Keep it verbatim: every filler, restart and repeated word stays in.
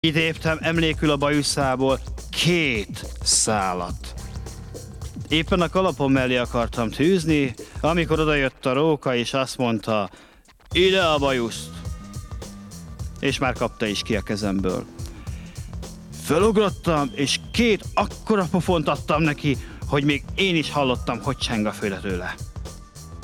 Kitéptem emlékül a bajuszából két szálat. Éppen a kalapom mellé akartam tűzni, amikor odajött a róka, és azt mondta, ide a bajuszt. És már kapta is ki a kezemből. Fölugrottam, és két akkora pofont adtam neki, hogy még én is hallottam, hogy cseng a füle tőle.